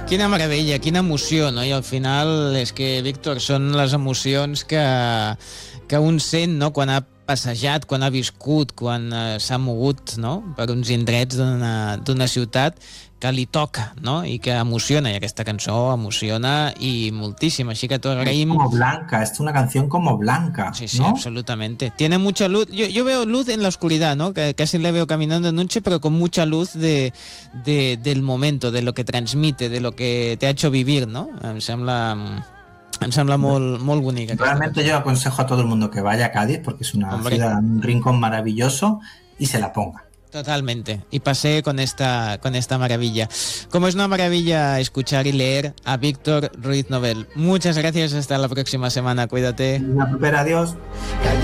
Quina meravella, quina emoció, no? I al final és que, Víctor, són les emocions que un sent, no?, quan ha passejat, quan ha viscut, quan s'ha mogut, no?, per uns indrets d'una ciutat que li toca, no?, i que emociona, i aquesta cançó emociona i moltíssim, així que t'ho agraïm. Es como blanca, es una canción como blanca, Sí, ¿no? absolutamente. Tiene mucha luz. Yo veo luz en la oscuridad, ¿no? Que casi le veo caminando de noche, pero con mucha luz del momento, de lo que transmite, de lo que te ha hecho vivir, ¿no? Em sembla molt bonica. Realmente yo aconsejo a todo el mundo que vaya a Cádiz porque es una ciudad, un rincón maravilloso y se la ponga. Totalmente. Y pasé con esta maravilla. Como es una maravilla escuchar y leer a Víctor Ruiz Novel. Muchas gracias. Hasta la próxima semana. Cuídate. Adiós.